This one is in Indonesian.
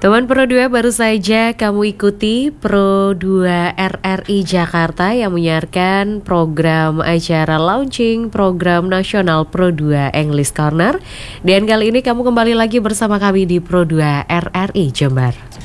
Teman Pro 2, baru saja kamu ikuti Pro 2 RRI Jakarta yang menyiarkan program acara launching program nasional Pro 2 English Corner. Dan kali ini kamu kembali lagi bersama kami di Pro 2 RRI Jember.